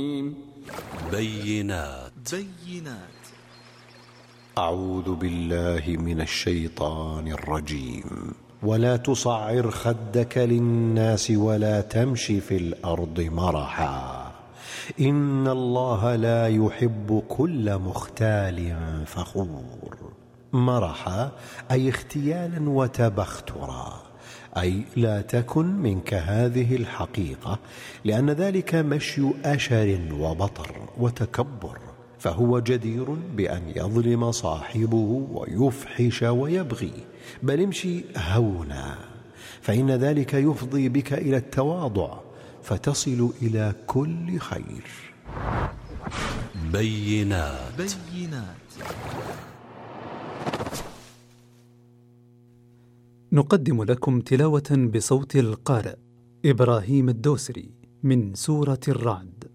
بينات. أعوذ بالله من الشيطان الرجيم. ولا تصعر خدك للناس ولا تمش في الأرض مرحا إن الله لا يحب كل مختال فخور. مرحا أي اختيالا وتبخترا، أي لا تكن منك هذه الحقيقة، لأن ذلك مشي أشر وبطر وتكبر، فهو جدير بأن يظلم صاحبه ويفحش ويبغي، بل امشي هونا، فإن ذلك يفضي بك إلى التواضع فتصل إلى كل خير. بينات. نقدم لكم تلاوة بصوت القارئ إبراهيم الدوسري من سورة الرعد.